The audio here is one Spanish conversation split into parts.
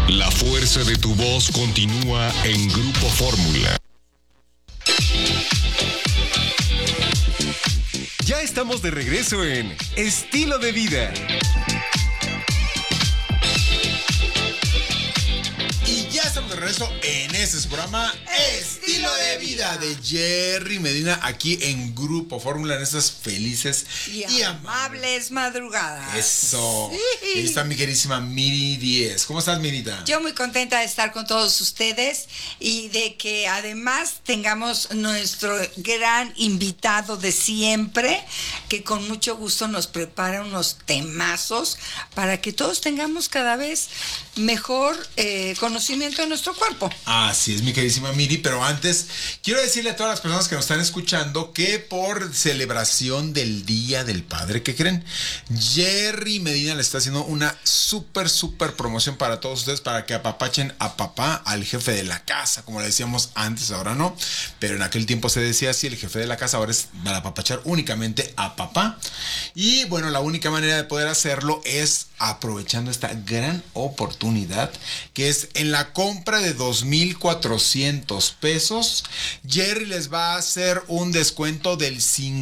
La fuerza de tu voz continúa en Grupo Fórmula. Ya estamos de regreso en Estilo de Vida. Y ya estamos de regreso en este programa Estilo de Vida de Jerry Medina, aquí en Grupo Fórmula, en estas felices y amables madrugadas. Eso. Sí. Ahí está mi queridísima Miri Díez. ¿Cómo estás, Mirita? Yo muy contenta de estar con todos ustedes y de que además tengamos nuestro gran invitado de siempre, que con mucho gusto nos prepara unos temazos para que todos tengamos cada vez mejor conocimiento de nuestro cuerpo. Así es, mi queridísima Miri, pero antes quiero decirle a todas las personas que nos están escuchando que por celebración del Día del Padre, ¿qué creen? Jerry Medina le está haciendo una súper promoción para todos ustedes, para que apapachen a papá, al jefe de la casa, como le decíamos antes, ahora no, pero en aquel tiempo se decía así, el jefe de la casa, ahora es para apapachar únicamente a papá. Y bueno, la única manera de poder hacerlo es aprovechando esta gran oportunidad, que es en la compra de 2,400 pesos, Jerry les va a hacer un descuento del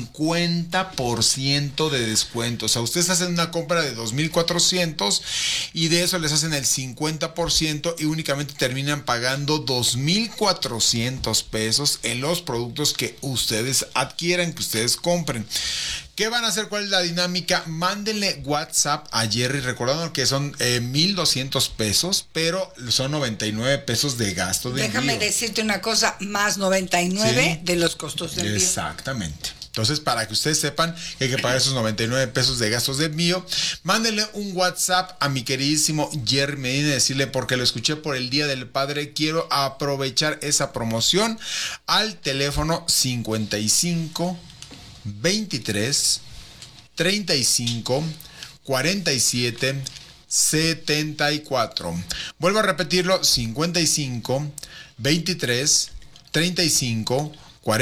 50% de descuento. O sea, ustedes hacen una compra de 2,400 y de eso les hacen el 50% y únicamente terminan pagando 2,400 pesos en los productos que ustedes adquieran, que ustedes compren. ¿Qué van a hacer? ¿Cuál es la dinámica? Mándenle WhatsApp a Jerry, recordando que son 1,200 pesos, pero son 99 pesos de gasto de envío. Déjame decirte una cosa, más 99 ¿sí? De los costos de envío. Exactamente. Entonces, para que ustedes sepan que hay que pagar esos 99 pesos de gastos de envío, mándenle un WhatsApp a mi queridísimo Jerry Medina y decirle, porque lo escuché por el Día del Padre, quiero aprovechar esa promoción, al teléfono 55 23 35 47 74. Vuelvo a repetirlo, 55 23 35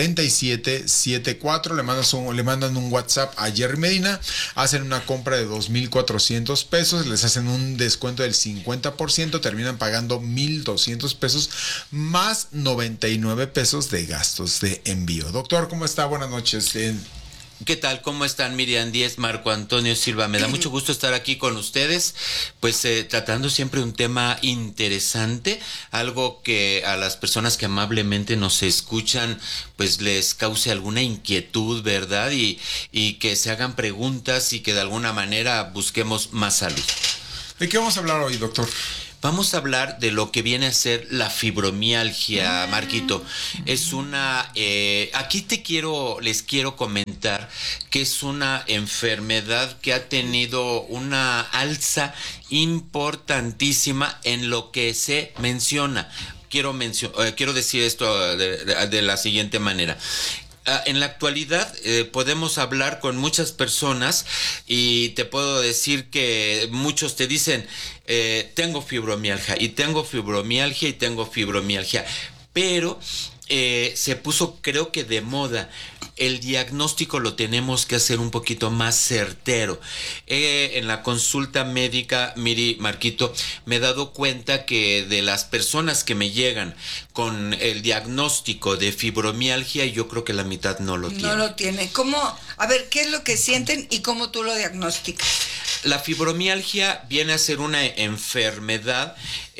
47 74. Le mandan un WhatsApp a Jerry Medina, hacen una compra de 2,400 pesos, les hacen un descuento del 50%, terminan pagando 1,200 pesos más 99 pesos de gastos de envío. Doctor, ¿cómo está? Buenas noches. ¿Qué tal? ¿Cómo están? Miriam Díez, Marco Antonio Silva. Me da mucho gusto estar aquí con ustedes, pues tratando siempre un tema interesante, algo que a las personas que amablemente nos escuchan, pues les cause alguna inquietud, ¿verdad? Y que se hagan preguntas y que de alguna manera busquemos más salud. ¿De qué vamos a hablar hoy, doctor? Vamos a hablar de lo que viene a ser la fibromialgia, Marquito. Es una... aquí les quiero comentar que es una enfermedad que ha tenido una alza importantísima en lo que se menciona. Quiero decir esto de la siguiente manera. En la actualidad podemos hablar con muchas personas y te puedo decir que muchos te dicen tengo fibromialgia y tengo fibromialgia y tengo fibromialgia, pero se puso, creo que de moda. El diagnóstico lo tenemos que hacer un poquito más certero. En la consulta médica, Miri, Marquito, me he dado cuenta que de las personas que me llegan con el diagnóstico de fibromialgia, yo creo que la mitad no lo tiene. No lo tiene. ¿Cómo? A ver, ¿qué es lo que sienten y cómo tú lo diagnosticas? La fibromialgia viene a ser una enfermedad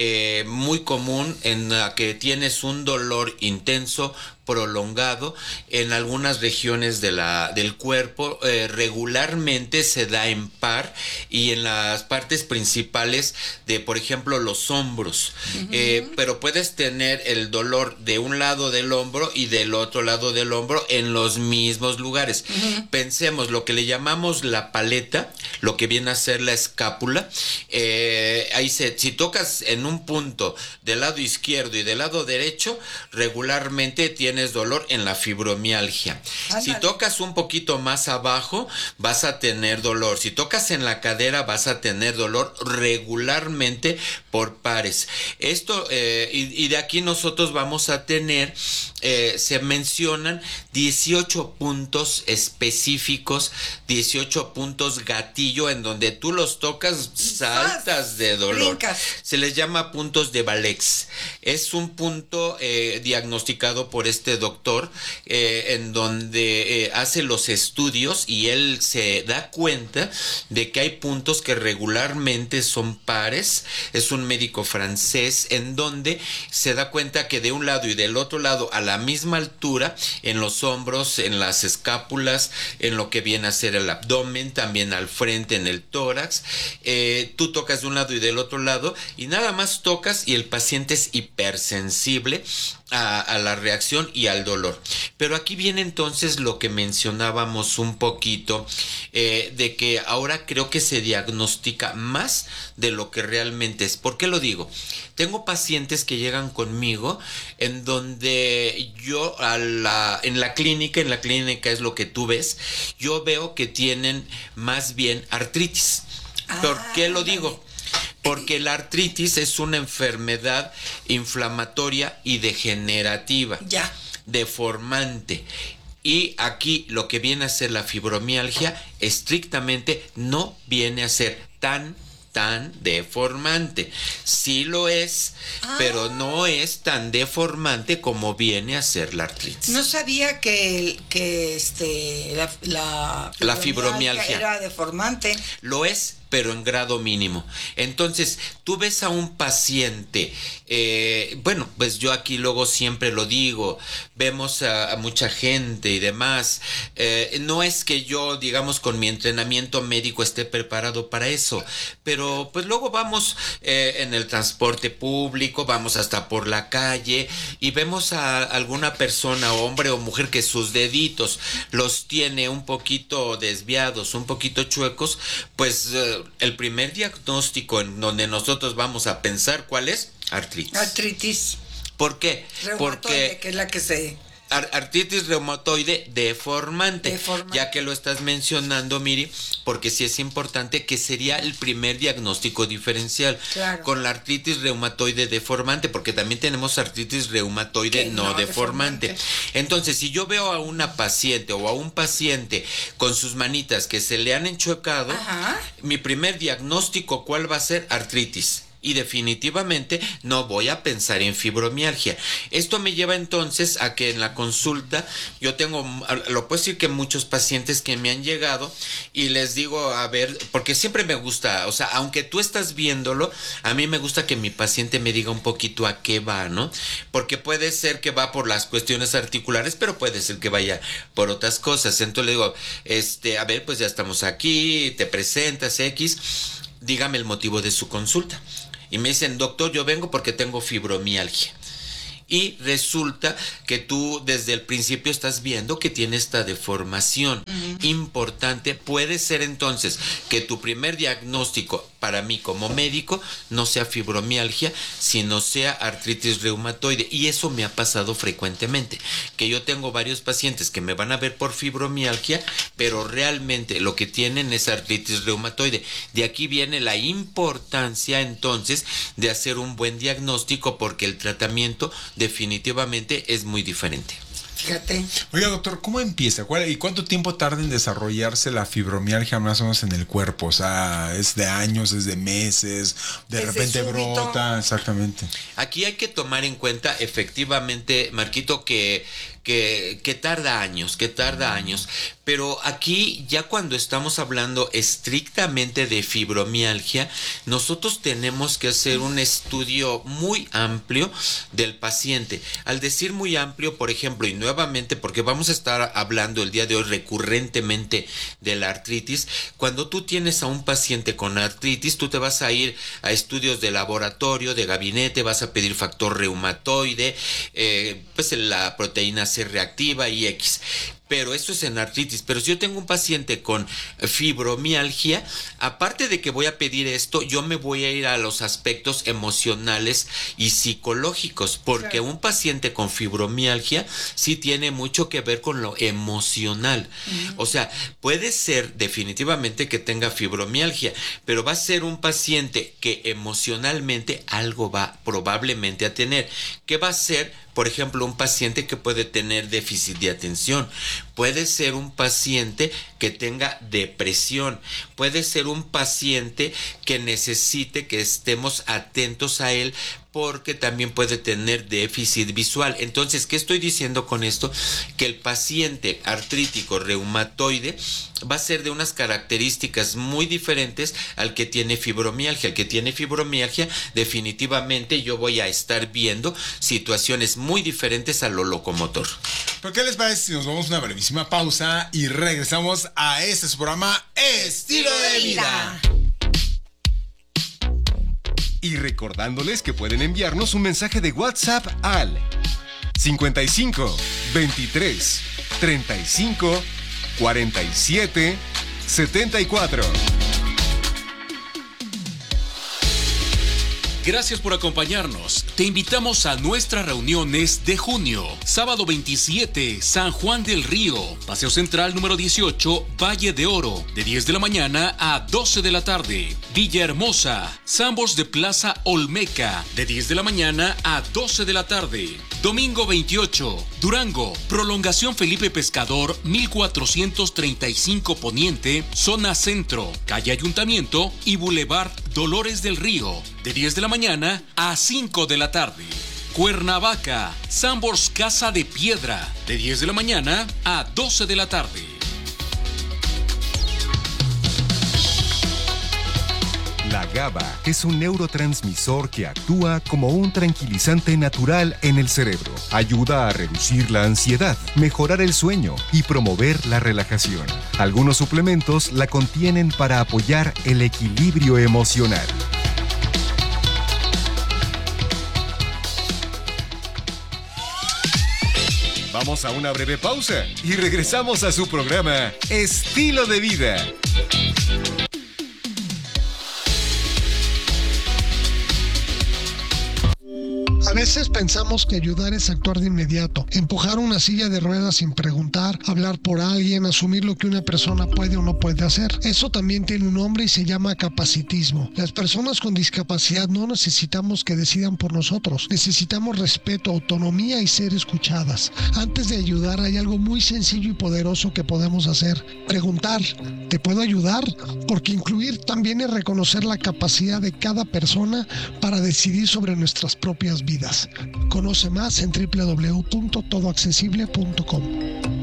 muy común en la que tienes un dolor intenso, prolongado en algunas regiones del cuerpo. Regularmente se da en par y en las partes principales de, por ejemplo, los hombros. Pero puedes tener el dolor de un lado del hombro y del otro lado del hombro en los mismos lugares. Pensemos lo que le llamamos la paleta, lo que viene a ser la escápula. Si tocas en un punto del lado izquierdo y del lado derecho, regularmente tienes dolor en la fibromialgia. Si tocas un poquito más abajo, vas a tener dolor. Si tocas en la cadera, vas a tener dolor regularmente por pares. Esto, y de aquí nosotros vamos a tener, se mencionan 18 puntos específicos, 18 puntos gatillo, en donde tú los tocas, saltas de de dolor. Brincas. Se les llama puntos de Valex. Es un punto diagnosticado por este doctor en donde hace los estudios y él se da cuenta de que hay puntos que regularmente son pares. Es un médico francés en donde se da cuenta que de un lado y del otro lado a la misma altura, en los hombros, en las escápulas, en lo que viene a ser el abdomen, también al frente, en el tórax, tú tocas de un lado y del otro lado y nada más tocas y el paciente es hipersensible a la reacción y al dolor. Pero aquí viene entonces lo que mencionábamos un poquito, de que ahora creo que se diagnostica más de lo que realmente es. ¿Por qué lo digo? Tengo pacientes que llegan conmigo en donde yo en la clínica es lo que tú ves, yo veo que tienen más bien artritis. ¿Por qué lo digo? Porque la artritis es una enfermedad inflamatoria y degenerativa, Ya. deformante. Y aquí lo que viene a ser la fibromialgia estrictamente no viene a ser tan deformante. Sí lo es, pero no es tan deformante como viene a ser la artritis. No sabía que la fibromialgia era deformante. Lo es, pero en grado mínimo. Entonces, tú ves a un paciente, bueno, pues yo aquí luego siempre lo digo, vemos a mucha gente y demás. No es que yo, digamos, con mi entrenamiento médico esté preparado para eso, pero pues luego vamos en el transporte público, vamos hasta por la calle y vemos a alguna persona, hombre o mujer, que sus deditos los tiene un poquito desviados, un poquito chuecos, pues el primer diagnóstico en donde nosotros vamos a pensar, ¿cuál es? Artritis. Artritis. ¿Por qué? Porque que es la que se... Artritis reumatoide deformante, ya que lo estás mencionando, Miri, porque sí es importante que sería el primer diagnóstico diferencial. Claro. Con la artritis reumatoide deformante, porque también tenemos artritis reumatoide no deformante. Entonces, si yo veo a una paciente o a un paciente con sus manitas que se le han enchuecado, mi primer diagnóstico, ¿cuál va a ser? Artritis. Y definitivamente no voy a pensar en fibromialgia. Esto me lleva entonces a que en la consulta yo tengo, lo puedo decir, que muchos pacientes que me han llegado y les digo, a ver, porque siempre me gusta, o sea, aunque tú estás viéndolo, a mí me gusta que mi paciente me diga un poquito a qué va, ¿no? Porque puede ser que va por las cuestiones articulares, pero puede ser que vaya por otras cosas. Entonces le digo, a ver, pues ya estamos aquí, te presentas, X, dígame el motivo de su consulta. Y me dicen, doctor, yo vengo porque tengo fibromialgia. Y resulta que tú desde el principio estás viendo que tiene esta deformación importante. Puede ser entonces que tu primer diagnóstico para mí como médico no sea fibromialgia, sino sea artritis reumatoide. Y eso me ha pasado frecuentemente, que yo tengo varios pacientes que me van a ver por fibromialgia, pero realmente lo que tienen es artritis reumatoide. De aquí viene la importancia entonces de hacer un buen diagnóstico, porque el tratamiento definitivamente es muy diferente. Fíjate. Oiga, doctor, ¿cómo empieza? ¿Y cuánto tiempo tarda en desarrollarse la fibromialgia más o menos en el cuerpo? O sea, ¿es de años, es de meses, de repente brota? Exactamente. Aquí hay que tomar en cuenta, efectivamente, Marquito, que tarda años, pero aquí ya cuando estamos hablando estrictamente de fibromialgia, nosotros tenemos que hacer un estudio muy amplio del paciente. Al decir muy amplio, por ejemplo, y nuevamente porque vamos a estar hablando el día de hoy recurrentemente de la artritis, cuando tú tienes a un paciente con artritis, tú te vas a ir a estudios de laboratorio, de gabinete, vas a pedir factor reumatoide, pues la proteína C reactiva y X. Pero eso es en artritis. Pero si yo tengo un paciente con fibromialgia, aparte de que voy a pedir esto, yo me voy a ir a los aspectos emocionales y psicológicos, porque un paciente con fibromialgia sí tiene mucho que ver con lo emocional. O sea, puede ser definitivamente que tenga fibromialgia, pero va a ser un paciente que emocionalmente algo va probablemente a tener. ¿Qué va a ser? por ejemplo, un paciente que puede tener déficit de atención, puede ser un paciente que tenga depresión, puede ser un paciente que necesite que estemos atentos a él porque también puede tener déficit visual. Entonces, ¿qué estoy diciendo con esto? Que el paciente artrítico reumatoide va a ser de unas características muy diferentes al que tiene fibromialgia. El que tiene fibromialgia, definitivamente yo voy a estar viendo situaciones muy diferentes a lo locomotor. ¿Pero qué les parece si nos vamos a una brevísima pausa y regresamos a este su programa Estilo de Vida? Y recordándoles que pueden enviarnos un mensaje de WhatsApp al 55 23 35 47 74. Gracias por acompañarnos. Te invitamos a nuestras reuniones de junio. Sábado 27, San Juan del Río. Paseo Central número 18, Valle de Oro. De 10 de la mañana a 12 de la tarde. Villahermosa. Sambors de Plaza Olmeca. De 10 de la mañana a 12 de la tarde. Domingo 28, Durango. Prolongación Felipe Pescador, 1435 Poniente, Zona Centro. Calle Ayuntamiento y Boulevard Dolores del Río. De 10 de la mañana a 5 de la tarde. Cuernavaca, Sambors Casa de Piedra, de 10 de la mañana a 12 de la tarde. La GABA es un neurotransmisor que actúa como un tranquilizante natural en el cerebro. Ayuda a reducir la ansiedad, mejorar el sueño y promover la relajación. Algunos suplementos la contienen para apoyar el equilibrio emocional. Vamos a una breve pausa y regresamos a su programa Estilo de Vida. A veces pensamos que ayudar es actuar de inmediato, empujar una silla de ruedas sin preguntar, hablar por alguien, asumir lo que una persona puede o no puede hacer. Eso también tiene un nombre y se llama capacitismo. Las personas con discapacidad no necesitamos que decidan por nosotros, necesitamos respeto, autonomía y ser escuchadas. Antes de ayudar hay algo muy sencillo y poderoso que podemos hacer: preguntar, ¿te puedo ayudar? Porque incluir también es reconocer la capacidad de cada persona para decidir sobre nuestras propias vidas. Conoce más en www.todoaccesible.com.